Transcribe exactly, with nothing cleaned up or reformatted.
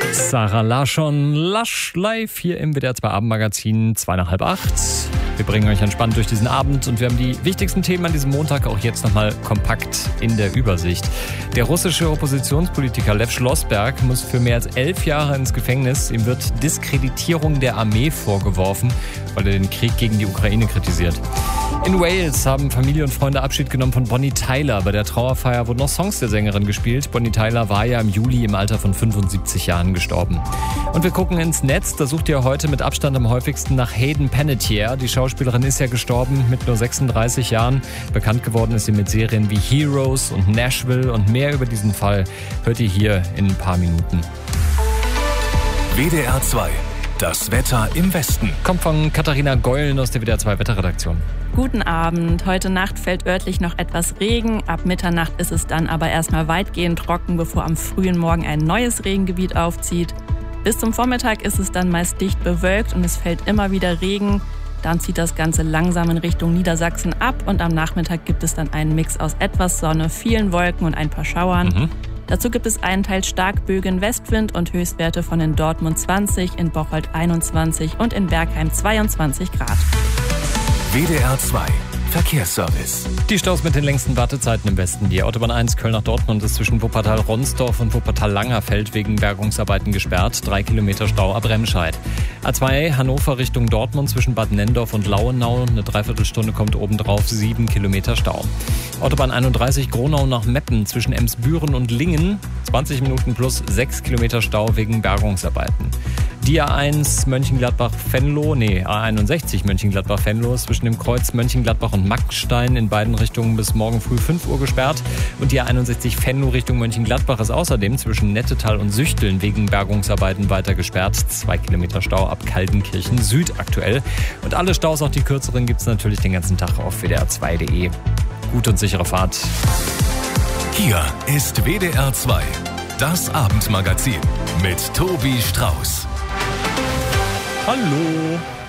Sarah Larsson, Lush live hier im W D R zwei Abendmagazin, zwei nach halb acht. Wir bringen euch entspannt durch diesen Abend und wir haben die wichtigsten Themen an diesem Montag auch jetzt nochmal kompakt in der Übersicht. Der russische Oppositionspolitiker Lev Schlossberg muss für mehr als elf Jahre ins Gefängnis. Ihm wird Diskreditierung der Armee vorgeworfen, weil er den Krieg gegen die Ukraine kritisiert. In Wales haben Familie und Freunde Abschied genommen von Bonnie Tyler. Bei der Trauerfeier wurden noch Songs der Sängerin gespielt. Bonnie Tyler war ja im Juli im Alter von fünfundsiebzig Jahren gestorben. Und wir gucken ins Netz. Da sucht ihr heute mit Abstand am häufigsten nach Hayden Panettiere. Die Schauspielerin ist ja gestorben mit nur sechsunddreißig Jahren. Bekannt geworden ist sie mit Serien wie Heroes und Nashville. Und mehr über diesen Fall hört ihr hier in ein paar Minuten. W D R zwei. Das Wetter im Westen. Kommt von Katharina Geulen aus der W D R zwei Wetterredaktion. Guten Abend. Heute Nacht fällt örtlich noch etwas Regen. Ab Mitternacht ist es dann aber erstmal weitgehend trocken, bevor am frühen Morgen ein neues Regengebiet aufzieht. Bis zum Vormittag ist es dann meist dicht bewölkt und es fällt immer wieder Regen. Dann zieht das Ganze langsam in Richtung Niedersachsen ab und am Nachmittag gibt es dann einen Mix aus etwas Sonne, vielen Wolken und ein paar Schauern. Mhm. Dazu gibt es einen Teil Starkbögen Westwind und Höchstwerte von in Dortmund zwanzig, in Bocholt einundzwanzig und in Bergheim zweiundzwanzig Grad. W D R zwei Verkehrsservice. Die Staus mit den längsten Wartezeiten im Westen. Die Autobahn eins Köln nach Dortmund ist zwischen Wuppertal-Ronsdorf und Wuppertal-Langerfeld wegen Bergungsarbeiten gesperrt. Drei Kilometer Stau ab Remscheid. A zwei Hannover Richtung Dortmund zwischen Bad Nendorf und Lauenau. Eine Dreiviertelstunde kommt obendrauf, sieben Kilometer Stau. Autobahn einunddreißig Gronau nach Meppen zwischen Emsbüren und Lingen. zwanzig Minuten plus sechs Kilometer Stau wegen Bergungsarbeiten. Die A eins Mönchengladbach-Venlo, nee, A einundsechzig Mönchengladbach-Venlo ist zwischen dem Kreuz Mönchengladbach und Maxstein in beiden Richtungen bis morgen früh fünf Uhr gesperrt. Und die A einundsechzig Venlo Richtung Mönchengladbach ist außerdem zwischen Nettetal und Süchteln wegen Bergungsarbeiten weiter gesperrt. Zwei Kilometer Stau ab Kaldenkirchen Süd aktuell. Und alle Staus, auch die kürzeren, gibt es natürlich den ganzen Tag auf W D R zwei Punkt de. Gute und sichere Fahrt. Hier ist W D R zwei, das Abendmagazin mit Tobi Strauß. Hallo.